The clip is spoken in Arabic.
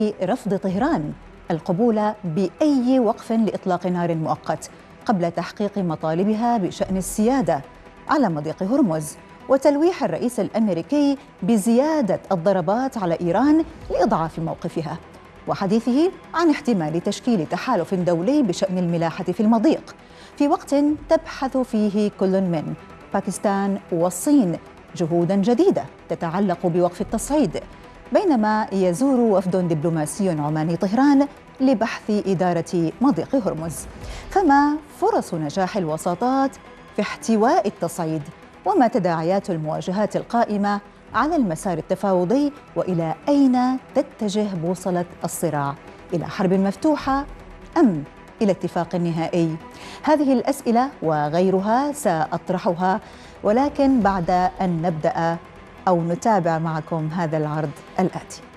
رفض طهران القبول بأي وقف لإطلاق نار مؤقت قبل تحقيق مطالبها بشأن السيادة على مضيق هرمز، وتلويح الرئيس الأمريكي بزيادة الضربات على إيران لإضعاف موقفها، وحديثه عن احتمال تشكيل تحالف دولي بشأن الملاحة في المضيق في وقت تبحث فيه كل من باكستان والصين جهوداً جديدة تتعلق بوقف التصعيد، بينما يزور وفد دبلوماسي عماني طهران لبحث إدارة مضيق هرمز. فما فرص نجاح الوساطات في احتواء التصعيد؟ وما تداعيات المواجهات القائمة على المسار التفاوضي؟ وإلى أين تتجه بوصلة الصراع؟ إلى حرب مفتوحة أم إلى اتفاق نهائي؟ هذه الأسئلة وغيرها سأطرحها، ولكن بعد أن نبدأ أو نتابع معكم هذا العرض الآتي.